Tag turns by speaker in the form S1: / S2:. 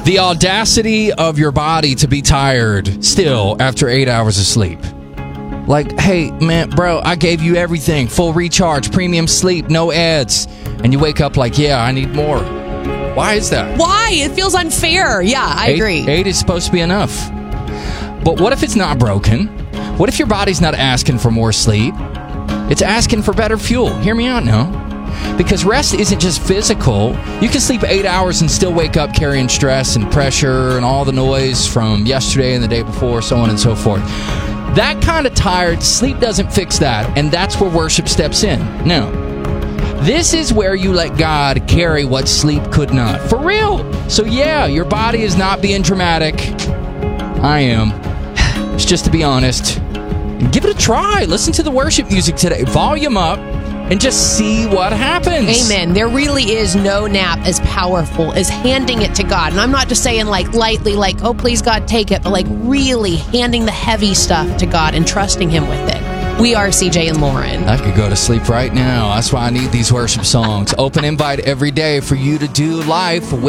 S1: The audacity of your body to be tired still after 8 hours of sleep. Like, hey, man, bro, I gave you everything. Full recharge, premium sleep, no ads. And you wake up like, yeah, I need more. Why is that?
S2: Why? It feels unfair. Yeah, I agree.
S1: 8 is supposed to be enough. But what if it's not broken? What if your body's not asking for more sleep? It's asking for better fuel. Hear me out now. Because rest isn't just physical. You can sleep 8 hours and still wake up carrying stress and pressure and all the noise from yesterday and the day before, so on and so forth. That kind of tired, sleep doesn't fix that, and that's where worship steps in. No. This is where you let God carry what sleep could not. For real. So yeah, your body is not being dramatic. I am. It's just to be honest. Give it a try. Listen to the worship music today. Volume up. And just see what happens.
S2: Amen. There really is no nap as powerful as handing it to God. And I'm not just saying like lightly, like, oh, please, God, take it. But like really handing the heavy stuff to God and trusting Him with it. We are CJ and Lauren.
S1: I could go to sleep right now. That's why I need these worship songs. Open invite every day for you to do life with